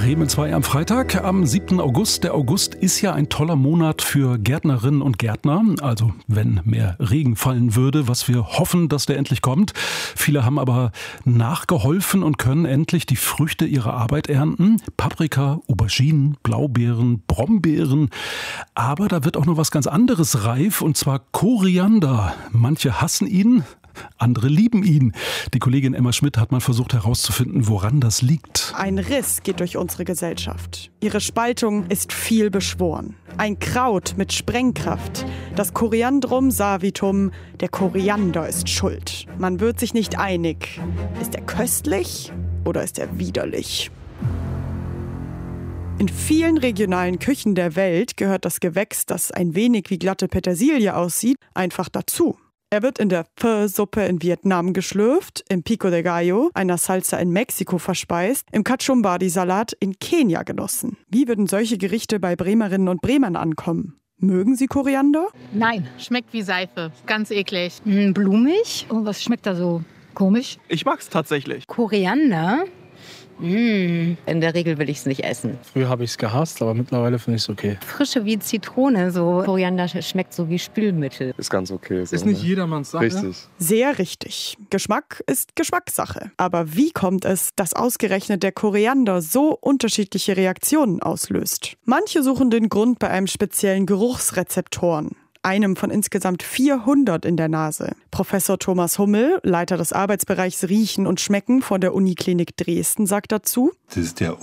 Bremen 2 am Freitag, am 7. August. Der August ist ja ein toller Monat für Gärtnerinnen und Gärtner. Also wenn mehr Regen fallen würde, was wir hoffen, dass der endlich kommt. Viele haben aber nachgeholfen und können endlich die Früchte ihrer Arbeit ernten. Paprika, Auberginen, Blaubeeren, Brombeeren. Aber da wird auch noch was ganz anderes reif, und zwar Koriander. Manche hassen ihn, andere lieben ihn. Die Kollegin Emma Schmidt hat mal versucht herauszufinden, woran das liegt. Ein Riss geht durch unsere Gesellschaft. Ihre Spaltung ist viel beschworen. Ein Kraut mit Sprengkraft. Das Koriandrum savitum, der Koriander ist schuld. Man wird sich nicht einig. Ist er köstlich oder ist er widerlich? In vielen regionalen Küchen der Welt gehört das Gewächs, das ein wenig wie glatte Petersilie aussieht, einfach dazu. Er wird in der Pho-Suppe in Vietnam geschlürft, im Pico de Gallo, einer Salsa in Mexiko verspeist, im Kachumbari-Salat in Kenia genossen. Wie würden solche Gerichte bei Bremerinnen und Bremern ankommen? Mögen Sie Koriander? Nein, schmeckt wie Seife. Ganz eklig. Blumig? Oh, was schmeckt da so komisch? Ich mag's tatsächlich. Koriander? In der Regel will ich es nicht essen. Früher habe ich es gehasst, aber mittlerweile finde ich es okay. Frische wie Zitrone, so. Koriander schmeckt so wie Spülmittel. Ist ganz okay. So, ist nicht jedermanns Sache. Richtig. Sehr richtig. Geschmack ist Geschmackssache. Aber wie kommt es, dass ausgerechnet der Koriander so unterschiedliche Reaktionen auslöst? Manche suchen den Grund bei einem speziellen Geruchsrezeptoren. Einem von insgesamt 400 in der Nase. Professor Thomas Hummel, Leiter des Arbeitsbereichs Riechen und Schmecken von der Uniklinik Dresden, sagt dazu: Das ist der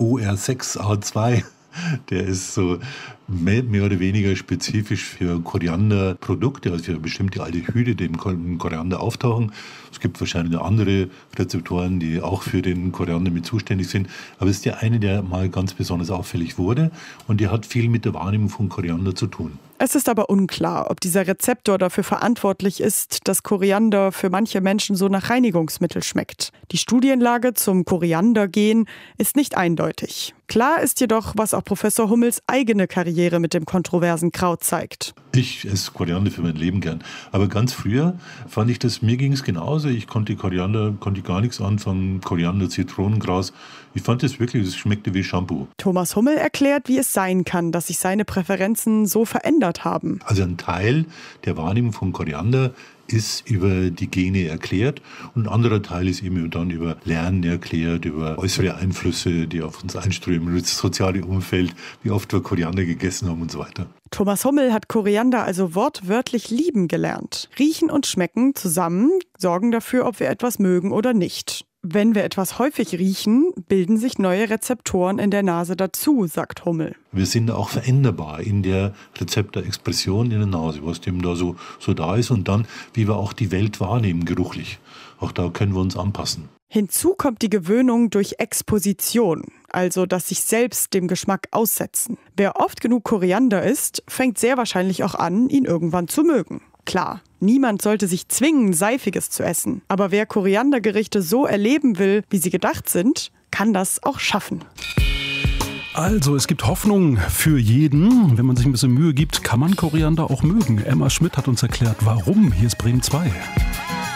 OR6A2. Der ist so mehr oder weniger spezifisch für Korianderprodukte, also für bestimmte Aldehyde, die im Koriander auftauchen. Es gibt wahrscheinlich noch andere Rezeptoren, die auch für den Koriander mit zuständig sind. Aber es ist der eine, der mal ganz besonders auffällig wurde, und der hat viel mit der Wahrnehmung von Koriander zu tun. Es ist aber unklar, ob dieser Rezeptor dafür verantwortlich ist, dass Koriander für manche Menschen so nach Reinigungsmittel schmeckt. Die Studienlage zum Koriandergen ist nicht eindeutig. Klar ist jedoch, was auch Professor Hummels eigene Karriere mit dem kontroversen Kraut zeigt. Ich esse Koriander für mein Leben gern. Aber ganz früher fand ich das, mir ging es genauso. Ich konnte gar nichts anfangen. Koriander, Zitronengras. Ich fand das wirklich, es schmeckte wie Shampoo. Thomas Hummel erklärt, wie es sein kann, dass sich seine Präferenzen so verändert haben. Also ein Teil der Wahrnehmung von Koriander ist über die Gene erklärt, und ein anderer Teil ist eben dann über Lernen erklärt, über äußere Einflüsse, die auf uns einströmen, das soziale Umfeld, wie oft wir Koriander gegessen haben und so weiter. Thomas Hummel hat Koriander also wortwörtlich lieben gelernt. Riechen und Schmecken zusammen sorgen dafür, ob wir etwas mögen oder nicht. Wenn wir etwas häufig riechen, bilden sich neue Rezeptoren in der Nase dazu, sagt Hummel. Wir sind auch veränderbar in der Rezeptorexpression in der Nase, was dem da so da ist, und dann, wie wir auch die Welt wahrnehmen, geruchlich. Auch da können wir uns anpassen. Hinzu kommt die Gewöhnung durch Exposition, also das sich selbst dem Geschmack aussetzen. Wer oft genug Koriander isst, fängt sehr wahrscheinlich auch an, ihn irgendwann zu mögen. Klar, niemand sollte sich zwingen, Seifiges zu essen. Aber wer Koriandergerichte so erleben will, wie sie gedacht sind, kann das auch schaffen. Also, es gibt Hoffnung für jeden. Wenn man sich ein bisschen Mühe gibt, kann man Koriander auch mögen. Emma Schmidt hat uns erklärt, warum. Hier ist Bremen 2.